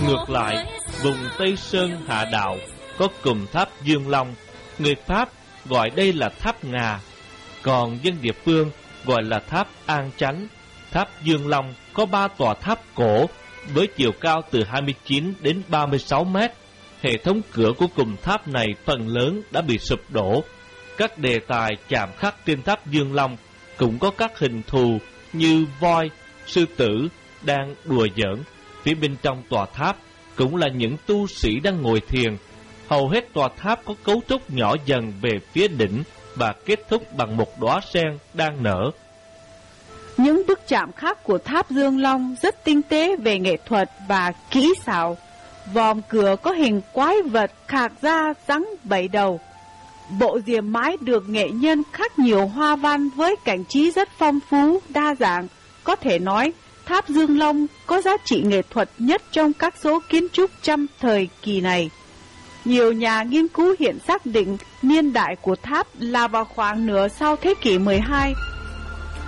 Ngược lại, vùng Tây Sơn Hạ Đạo có cụm tháp Dương Long, người Pháp gọi đây là tháp Ngà, còn dân địa phương gọi là tháp An Chánh. Tháp Dương Long có 3 tòa tháp cổ với chiều cao từ 29 đến 36 mét. Hệ thống cửa của cụm tháp này phần lớn đã bị sụp đổ. Các đề tài chạm khắc trên tháp Dương Long cũng có các hình thù như voi, sư tử đang đùa giỡn. Phía bên trong tòa tháp cũng là những tu sĩ đang ngồi thiền. Hầu hết tòa tháp có cấu trúc nhỏ dần về phía đỉnh và kết thúc bằng một đóa sen đang nở. Những bức chạm khắc của tháp Dương Long rất tinh tế về nghệ thuật và kỹ xảo. Vòm cửa có hình quái vật khạc ra rắn 7 đầu. Bộ diềm mái được nghệ nhân khắc nhiều hoa văn với cảnh trí rất phong phú, đa dạng. Có thể nói, tháp Dương Long có giá trị nghệ thuật nhất trong các số kiến trúc trăm thời kỳ này. Nhiều nhà nghiên cứu hiện xác định niên đại của tháp là vào khoảng nửa sau thế kỷ 12.